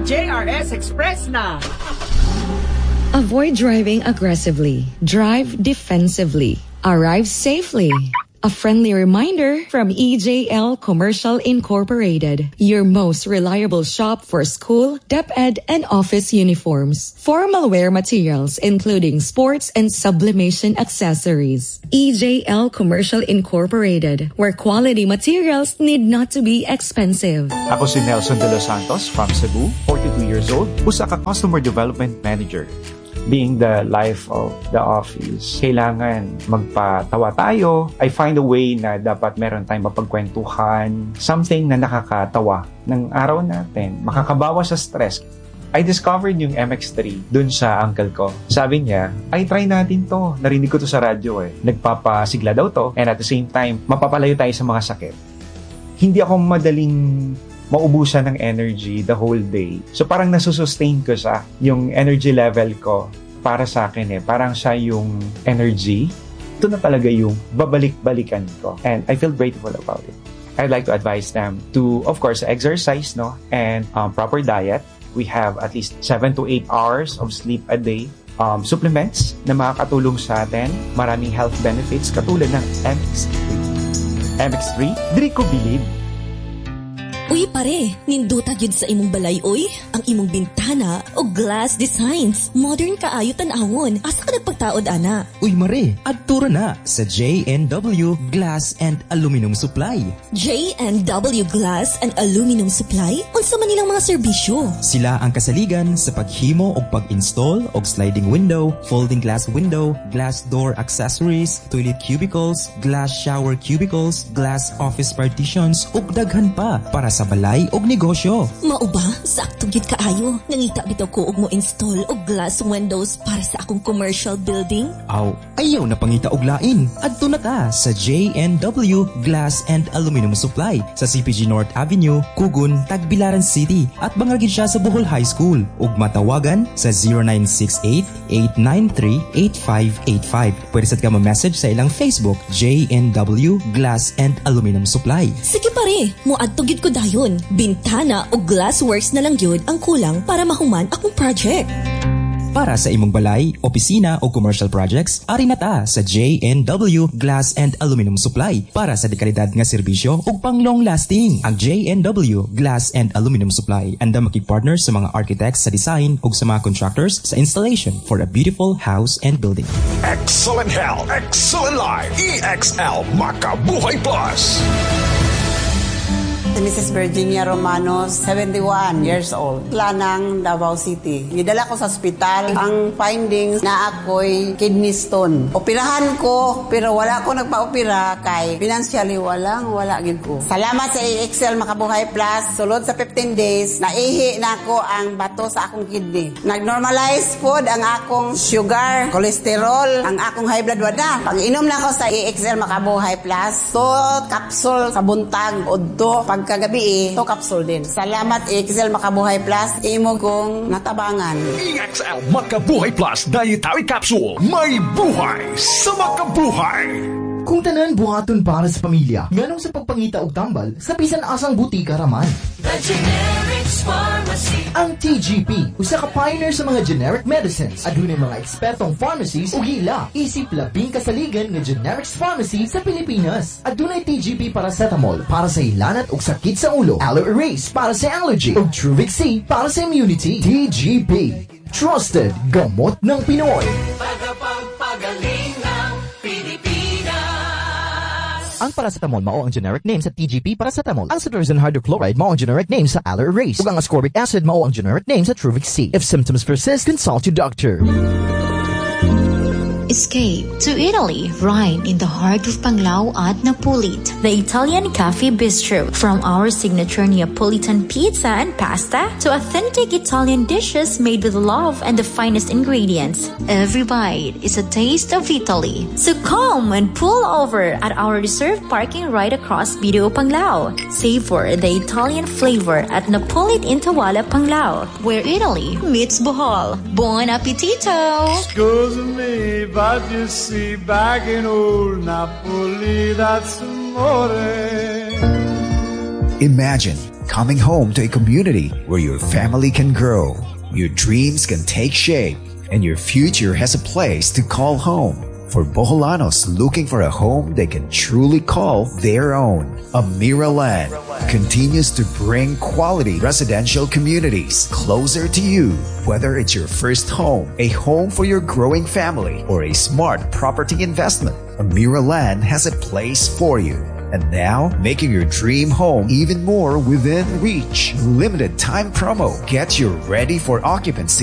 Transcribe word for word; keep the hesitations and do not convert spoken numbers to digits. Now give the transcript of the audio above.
J R S Express na! Avoid driving aggressively. Drive defensively. Arrive safely. A friendly reminder from E J L Commercial Incorporated, your most reliable shop for school, DepEd, and office uniforms. Formal wear materials, including sports and sublimation accessories. E J L Commercial Incorporated, where quality materials need not to be expensive. Ako si Nelson De Los Santos from Cebu, forty-two years old, usa ka Customer Development Manager. Being the life of the office, kailangan magpatawa tayo. I find a way na dapat meron tayong mapagkwentuhan, something na nakakatawa ng araw natin, makakabawas sa stress. I discovered yung M X three dun sa uncle ko. Sabi niya, ay try natin to. Narinig ko to sa radyo eh. Nagpapasigla daw to, and at the same time, mapapalayo tayo sa mga sakit. Hindi ako madaling maubusan ng energy the whole day. So parang nasusustain ko sa yung energy level ko para sa akin eh. Parang siya yung energy. Ito na talaga yung babalik-balikan ko. And I feel grateful about it. I'd like to advise them to, of course, exercise, no? And um, proper diet. We have at least seven to eight hours of sleep a day. Um, supplements na makakatulong sa atin. Maraming health benefits katulad ng M X three. M X three, diri ko bilib. Uy pare, ninduta gyud sa imong balay oy, ang imong bintana o glass designs. Modern kaayo tan-awon. Asa ka nagpagtaod ana? Uy mare, adtura na sa J N W Glass and Aluminum Supply. J N W Glass and Aluminum Supply? Unsa man nilang mga serbisyo? Sila ang kasaligan sa paghimo og pag-install og sliding window, folding glass window, glass door accessories, toilet cubicles, glass shower cubicles, glass office partitions ug daghan pa para sa balay og negosyo. Mao ba? Sakto gyud kaayo. Nangita bitaw ko og mo install og glass windows para sa akong commercial building. Aw, ayaw na pangita og lain. Adto na ka sa J N W Glass and Aluminum Supply sa C P G North Avenue, Kugun, Tagbilaran City at bangagid siya sa Bohol High School ug matawagan sa zero nine six eight, eight nine three, eight five eight five. Pwede sad ka ma-message sa ilang Facebook J N W Glass and Aluminum Supply. Sige pare, mo adto gyud ko dayon. Bintana o glassworks na lang yun ang kulang para mahuman akong project. Para sa imong balay, opisina o commercial projects, ari na ta sa J N W Glass and Aluminum Supply para sa dekalidad nga serbisyo ug pang long lasting. Ang J N W Glass and Aluminum Supply andam makig-partner sa mga architects sa design ug sa mga contractors sa installation for a beautiful house and building. Excellent health, excellent life. E X L Makabuhay Plus. Missus Virginia Romanos, seventy-one years old. Lanang, Davao City. Nidala ko sa ospital. Ang findings na ako'y kidney stone. Operahan ko, pero wala ko nagpa-opera kay financially walang wala gid ko. Salamat sa E X L Makabuhay Plus. Sulod sa fifteen days, naihi na ako ang bato sa akong kidney. Nag-normalize food ang akong sugar, cholesterol, ang akong high blood wala. Pag-inom na ako sa E X L Makabuhay Plus, to capsule sa buntag, udto, pag kagabi eh, to capsule din. Salamat E X L Makabuhay Plus, imo kong natabangan. E X L Makabuhay Plus Dietary Capsule. May buhay sa makabuhay. Kung tanan buhaton para sa pamilya, nganong sa pagpangita og tambal, sa bisan asang butika raman. The Generics Pharmacy. Ang T G P, usa ka pioneer sa mga generic medicines. Adunay mga ekspertong pharmacies ug ila. Isip labing kasaligan nga generics pharmacy sa Pilipinas. Adunay T G P paracetamol para sa ilanat ug sakit sa ulo, Aloe Erase para sa allergy, ug Truvix C para sa immunity. T G P, trusted gamot ng Pinoy. Tagapagpagaling ng Pilipinas. Ang paracetamol mao ang generic name sa T G P paracetamol. Ang cetirizine hydrochloride mao ang generic name sa Aloe Erase. Ug ang ascorbic acid mao ang generic name sa Truvix C. If symptoms persist, consult your doctor. Escape to Italy, right in the heart of Panglao at Napolit, the Italian Cafe Bistro. From our signature Neapolitan pizza and pasta to authentic Italian dishes made with love and the finest ingredients, every bite is a taste of Italy. So come and pull over at our reserved parking right across Video Panglao. Savor the Italian flavor at Napolit in Tawala, Panglao, where Italy meets Bohol. Buon appetito! Excuse me, but you see, back in old Napoli, that's amore. Imagine coming home to a community where your family can grow, your dreams can take shape, and your future has a place to call home. For Boholanos looking for a home they can truly call their own, Amiraland continues to bring quality residential communities closer to you. Whether it's your first home, a home for your growing family, or a smart property investment, Amiraland has a place for you. And now, making your dream home even more within reach. Limited time promo. Get you ready for occupancy